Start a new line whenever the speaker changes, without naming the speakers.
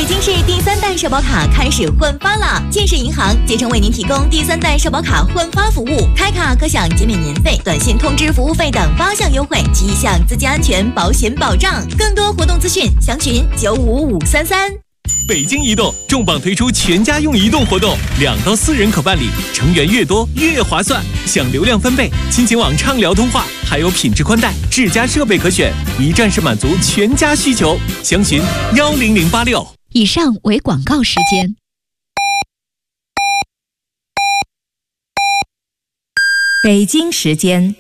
北京市第3代社保卡开始换发了，建设银行竭诚为您提供第3代社保卡换发服务，开卡可享减免年费、短信通知服务费等8项优惠及1项资金安全保险保障。更多活动资讯详询95533。
北京移动重磅推出全家用移动活动，2到4人可办理，成员越多越划算，享流量分贝、亲情网畅聊通话，还有品质宽带、智家设备可选，一站式满足全家需求。详询10086。
以上为广告时间。
北京时间